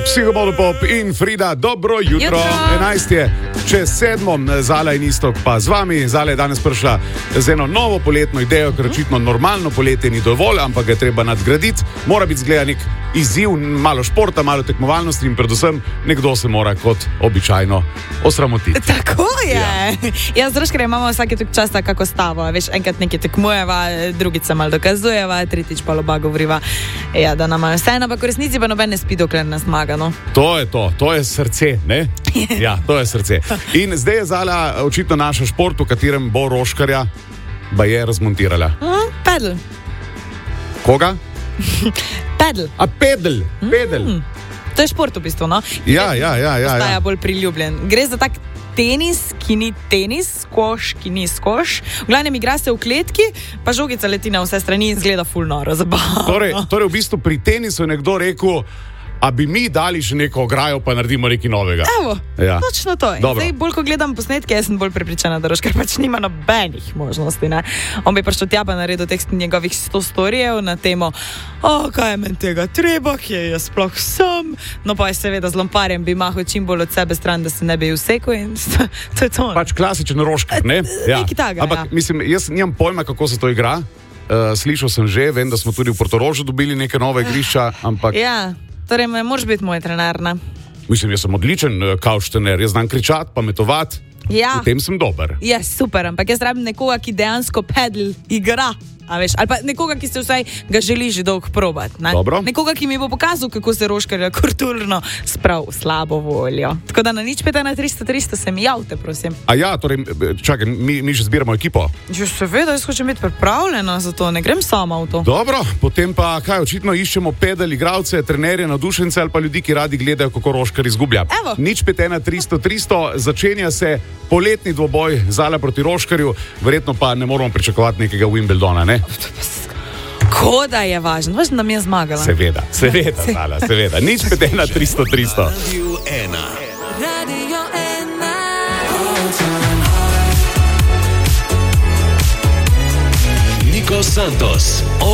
Psihomodopop in Frida, dobro jutro. 11 je čez 7, Zala in Istok pa z vami. Zala je danes prišla z eno novo poletno idejo, ker očitno normalno poletje ni dovolj, ampak ga je treba nadgraditi. Mora biti zgleda nek izziv, malo športa, malo tekmovalnosti in predvsem nekdo se mora kot običajno osramotiti. Tako je. Ja, z Roškarjem imamo vsake tok časa kako stavo. Veš, enkrat nekaj tekmujeva, drugič se malo dokazujeva, tretjič pa loba govoriva, ja, da nam je vseeno, ampak v resnici pa noben ne spi, dokler nas zmaga, no. To je srce, ne? Ja, to je srce. In zdaj je Zala očitno naša šport, v katerem bo Roškarja baje razmontirala. Pedal. Koga? Pedal. A pedal. To je šport v bistvu, no? Ja. Postaja bolj priljubljen. Gre za tak tenis, ki ni tenis, skoš, ki ni skoš. V glavnem igra se v kletki, pa žogica leti na vse strani in zgleda ful noro, zabavno. Torej v bistvu pri tenisu je nekdo rekel, a bi mi dali še neko ograjo, pa naredimo nekaj novega. Evo, ja. Točno to je. Zdaj, bolj ko gledam posnetke, jaz sem bolj prepričana, da Roškar pač nima nobenih možnosti, ne. On bi prišel tja pa naredil tekst njegovih 100 storijev na temo, kaj je meni tega treba, kje jaz sploh sem. No pa je seveda z lomparjem bi mahal čim bolj od sebe stran, da se ne bi vsekal in to je to. Pač klasičen Roškar, ne? Ja. Nekaj takega, ampak, mislim, jaz nimam pojma, kako se to igra. Slišal sem že, vem, da smo tudi v Portorožu dobili neke nove igrišča, ampak... Ja. Torej, moraš biti moj trener, ne? Mislim, jaz sem odličen kavč trener, jaz znam kričati, pametovati, v tem sem dober. Ja, super, ampak jaz rabim nekoga, ki dejansko pedal igra, a veš, ali pa nekoga, ki se vsaj ga želi že dolgo probati, ne? Dobro. Nekoga, ki mi bo pokazal, kako se Roškarja kulturno sprav v slabo voljo. Tako da na nič 51300 se mi javite, prosim. A ja, torej, čakaj, mi že zbiramo ekipo. Že seveda, jaz hočem biti pripravljena za to, ne grem sama v to. Dobro, potem pa kaj, očitno iščemo pedal igralce, trenerje, navdušence ali pa ljudi, ki radi gledajo, kako Roškar izgublja. Evo. Nič 51300, začenja se poletni dvoboj Zala proti Roškarju, verjetno pa ne moramo pričakovati nekega Wimbledona, ne? Koda je važno, da mi je zmagala. Seveda, Zala, seveda. Nič 51300. Radio 1. Nico Santos.